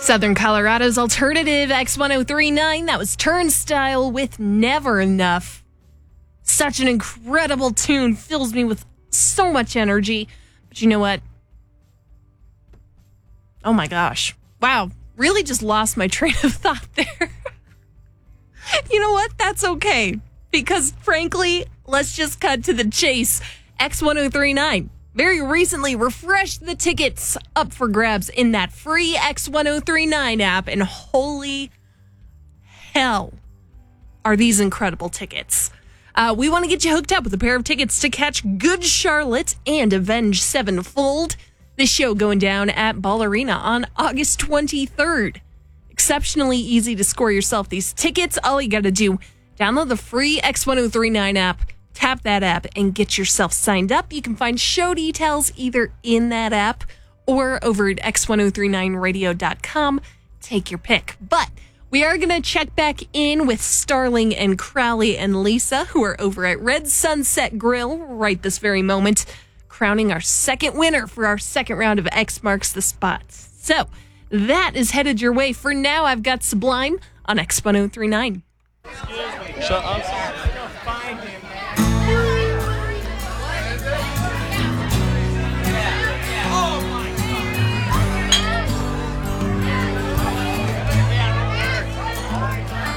Southern Colorado's alternative X1039. That was Turnstile with Never Enough. Such an incredible tune. Fills me with so much energy. But you know what? Oh my gosh. Wow. Really just lost my train of thought there. You know what? That's okay. Because frankly, let's just cut to the chase. X1039 very recently refreshed the tickets up for grabs in that free X1039 app. And holy hell are these incredible tickets. We want to get you hooked up with a pair of tickets to catch Good Charlotte and Avenged Sevenfold. This show going down at Ball Arena on August 23rd. Exceptionally easy to score yourself these tickets. All you got to do, download the free X1039 app, tap that app, and get yourself signed up. You can find show details either in that app or over at x1039radio.com. Take your pick. But we are going to check back in with Starling and Crowley and Lisa, who are over at Red Sunset Grill right this very moment, crowning our second winner for our second round of X Marks the Spot. So that is headed your way. For now, I've got Sublime on X1039. Shut up.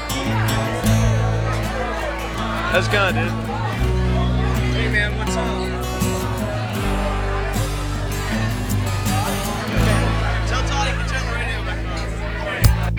How's it going, dude? Hey man, what's up?